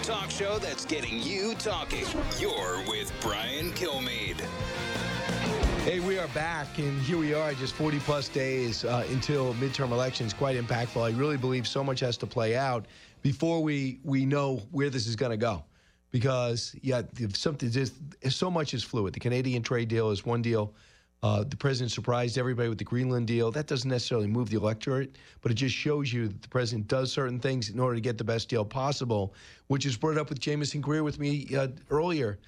talk show that's getting you talking. You're with Brian Kilmeade. Hey, we are back, and here we are just 40-plus days until midterm elections. Quite impactful. I really believe so much has to play out before we know where this is going to go. Because, so much is fluid. The Canadian trade deal is one deal. The president surprised everybody with the Greenland deal. That doesn't necessarily move the electorate, but it just shows you that the president does certain things in order to get the best deal possible, which is brought up with Jamison Greer with me earlier.